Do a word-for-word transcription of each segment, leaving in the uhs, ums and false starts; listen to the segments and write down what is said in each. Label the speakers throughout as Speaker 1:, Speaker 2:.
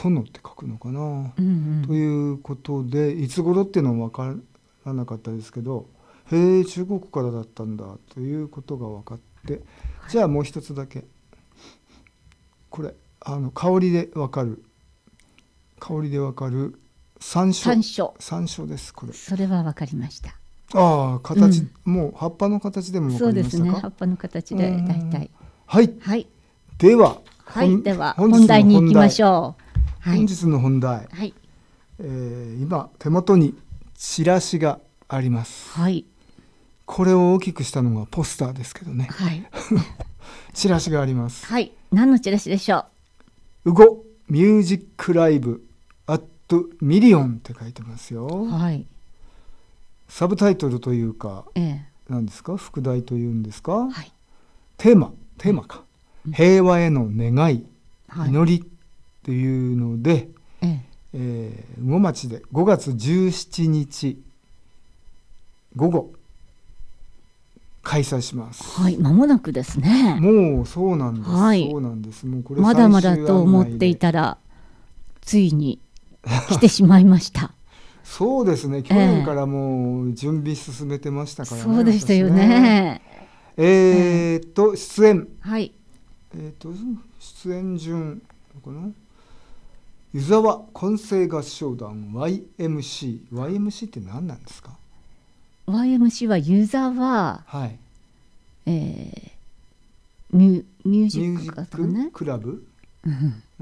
Speaker 1: 殿って書くのかな、
Speaker 2: うんうん、
Speaker 1: ということでいつ頃っていうのは分からなかったですけど、へえ中国からだったんだということが分かって、はい、じゃあもう一つだけこれあの香りで分かる香りで分かる山椒
Speaker 2: 山椒
Speaker 1: 山椒です。これ
Speaker 2: それは分かりました。
Speaker 1: ああ形、
Speaker 2: うん、
Speaker 1: もう葉っぱの形でも分か
Speaker 2: そうで
Speaker 1: りましたか。
Speaker 2: すね、葉っぱの形で大体。
Speaker 1: はい、
Speaker 2: はい、
Speaker 1: では、
Speaker 2: はい、では
Speaker 1: 本
Speaker 2: 本題に行きましょう。はい、
Speaker 1: 本日の本題、
Speaker 2: はい、
Speaker 1: えー、今手元にチラシがあります。
Speaker 2: はい、
Speaker 1: これを大きくしたのがポスターですけどね、
Speaker 2: はい、
Speaker 1: チラシがあります。
Speaker 2: はい、何のチラシでしょ
Speaker 1: うごミュージックライブアットミリオンって書いてますよ。
Speaker 2: う。はい、
Speaker 1: サブタイトルというか、
Speaker 2: ええ、
Speaker 1: 何ですか、副題というんですか、
Speaker 2: はい、
Speaker 1: テーマテーマか、
Speaker 2: うん、
Speaker 1: 平和への願い、
Speaker 2: はい、
Speaker 1: 祈りっていうので、
Speaker 2: ええ
Speaker 1: えー、魚町でごがつじゅうしちにち午後開催します。
Speaker 2: はい、間もなくですね。
Speaker 1: もうそうなんです、
Speaker 2: はい、
Speaker 1: そうなんです。もうこれ
Speaker 2: まだまだと思っていたらついに来てしまいました。
Speaker 1: そうですね、去年からもう準備進めてましたからね。
Speaker 2: そうでしたよね。
Speaker 1: えー、っと出演、
Speaker 2: はい、
Speaker 1: えー、っと出演順かな、湯沢混声合唱団 ワイエムシー。 ワイエムシー って何なんですか。
Speaker 2: ワイエムシー は湯沢、
Speaker 1: はい、
Speaker 2: えー、ミュ、ミュージ
Speaker 1: ミュー
Speaker 2: ック
Speaker 1: ジック
Speaker 2: かとね、
Speaker 1: クラブ、
Speaker 2: うん
Speaker 1: うん、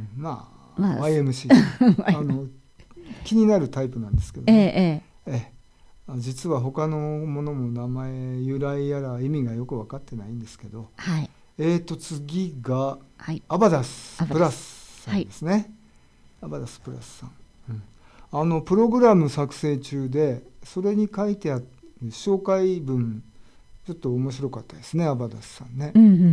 Speaker 1: まあ、
Speaker 2: まあ
Speaker 1: ワイエムシー あの気になるタイプなんですけどね、
Speaker 2: ええええ、
Speaker 1: ええ、実は他のものも名前由来やら意味がよく分かってないんですけど、
Speaker 2: はい、
Speaker 1: えーと次が
Speaker 2: はい、
Speaker 1: アバダス
Speaker 2: アバダス
Speaker 1: プラスさんですね、はい、アバダスプラスさん、うん、あのプログラム作成中でそれに書いてある紹介文ちょっと面白かったですね、アバダスさんね、
Speaker 2: うんうんうん、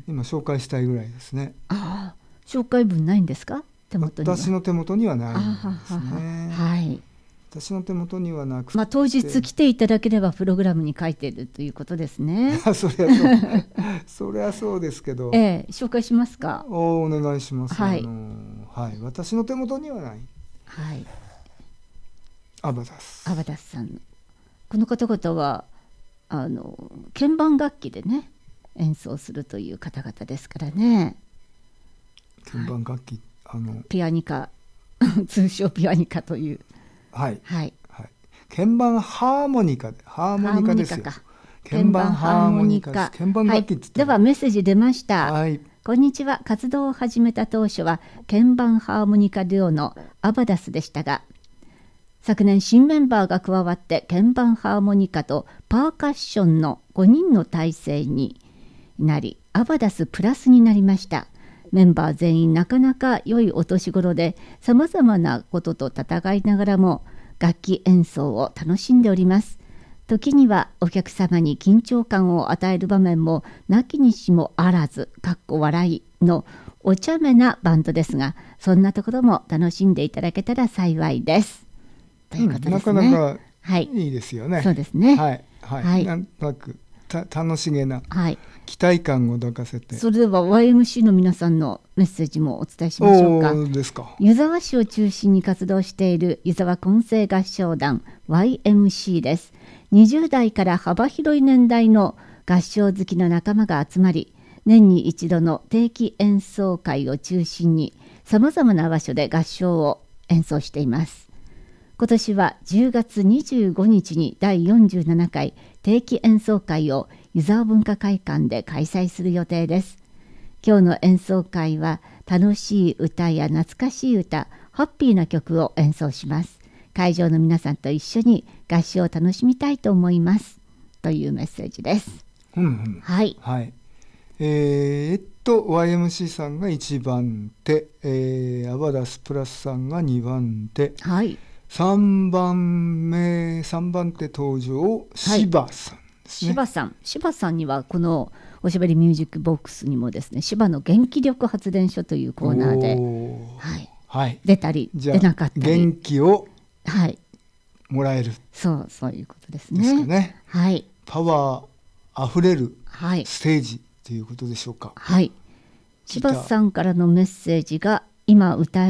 Speaker 1: 今紹介したいぐらいですね。
Speaker 2: ああ、紹介文ないんですか、手元には。
Speaker 1: 私の手元にはないんですね。
Speaker 2: あははは、はい、
Speaker 1: 私の手元にはなくて、
Speaker 2: まあ、当日来ていただければプログラムに書いているということですね。
Speaker 1: そりゃそうそりゃそうですけど、
Speaker 2: ええ、紹介しますか。
Speaker 1: お, お願いします。
Speaker 2: はい、
Speaker 1: あの、はい、私の手元にはない、
Speaker 2: はい、
Speaker 1: アバダス
Speaker 2: アバダスさんのこの方々はあの鍵盤楽器でね演奏するという方々ですからね。
Speaker 1: 鍵盤楽器、はい、あの
Speaker 2: ピアニカ通称ピアニカという、
Speaker 1: はい
Speaker 2: はい
Speaker 1: はい、鍵盤ハーモニカでハーモニカですよ。
Speaker 2: 鍵盤ハーモニカ、
Speaker 1: 鍵盤楽器っつって、
Speaker 2: はい、ではメッセージ出ました、
Speaker 1: はい、
Speaker 2: こんにちは。活動を始めた当初は鍵盤ハーモニカデュオのアバダスでしたが、昨年新メンバーが加わって鍵盤ハーモニカとパーカッションのごにんの体制になり、アバダスプラスになりました。メンバー全員なかなか良いお年頃で、さまざまなことと戦いながらも楽器演奏を楽しんでおります。時にはお客様に緊張感を与える場面もなきにしもあらず、かっこ笑いのお茶目なバンドですが、そんなところも楽しんでいただけたら幸いです。ということですね。
Speaker 1: うん、なかなか
Speaker 2: はい、
Speaker 1: いいですよね。
Speaker 2: そうですね。
Speaker 1: はいはい、はい、なんとなくた楽しげな、はい、期待感を抱かせて。
Speaker 2: それでは ワイエムシー の皆さんのメッセージもお伝えしましょうか。
Speaker 1: ですか。
Speaker 2: 湯沢市を中心に活動している湯沢混声合唱団 ワイエムシー です。にじゅう代から幅広い年代の合唱好きの仲間が集まり、年に一度の定期演奏会を中心にさまざまな場所で合唱を演奏しています。今年はじゅうがつにじゅうごにちにだいよんじゅうななかい定期演奏会を湯沢文化会館で開催する予定です。今日の演奏会は楽しい歌や懐かしい歌、ハッピーな曲を演奏します。会場の皆さんと一緒に合唱を楽しみたいと思いますというメッセージです。
Speaker 1: うんうん、はい、はい、えー、っと ワイエムシー さんがいちばんて、えー、アバダスプラスさんがにばんて、
Speaker 2: はい、
Speaker 1: さんばんめさんばんて登場、柴さんですね。
Speaker 2: 柴さん、柴さんにはこのおしゃべりミュージックボックスにもですね、柴の元気力発電所というコーナーで、はいはい、出たり出なかったり、
Speaker 1: 元気を
Speaker 2: はい、
Speaker 1: もらえる、
Speaker 2: そうそういうことですね。
Speaker 1: ですかね。
Speaker 2: はい、
Speaker 1: パワーあふれるステージということでしょうか。
Speaker 2: はい、柴さんからのメッセージが今歌え